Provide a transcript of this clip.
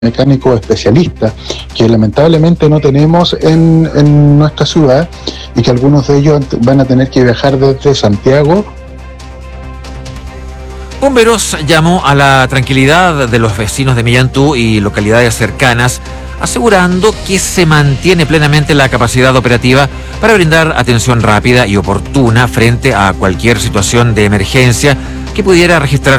mecánicos especialistas que lamentablemente no tenemos en nuestra ciudad y que algunos de ellos van a tener que viajar desde Santiago. Bomberos llamó a la tranquilidad de los vecinos de Millantú y localidades cercanas, asegurando que se mantiene plenamente la capacidad operativa para brindar atención rápida y oportuna frente a cualquier situación de emergencia que pudiera registrarse